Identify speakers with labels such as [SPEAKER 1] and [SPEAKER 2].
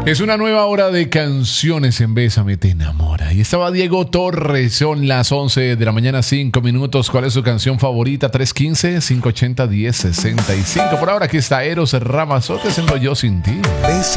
[SPEAKER 1] Es una nueva hora de canciones en Bésame Te Enamora. Y estaba Diego Torres, son las 11 de la mañana, 5 minutos. ¿Cuál es su canción favorita? 315-580-1065. Por ahora aquí está Eros Ramazzotti haciendo Yo Sin Ti.